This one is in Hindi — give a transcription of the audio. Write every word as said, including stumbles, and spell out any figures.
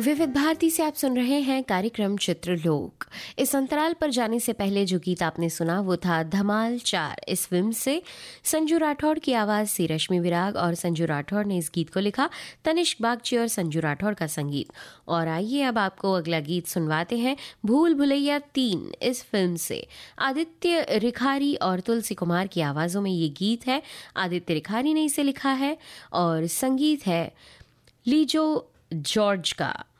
विविध भारती से आप सुन रहे हैं कार्यक्रम चित्रलोक। इस अंतराल पर जाने से पहले जो गीत आपने सुना वो था धमाल चार। इस फिल्म से संजू राठौड़ की आवाज़ सी रश्मि विराग और संजू राठौड़ ने इस गीत को लिखा, तनिष्क बागची और संजू राठौड़ का संगीत। और आइए अब आपको अगला गीत सुनवाते हैं भूल भुलैया तीन। इस फिल्म से आदित्य रिखारी और तुलसी कुमार की आवाज़ों में ये गीत है। आदित्य रिखारी ने इसे लिखा है और संगीत है लीजो जॉर्ज का।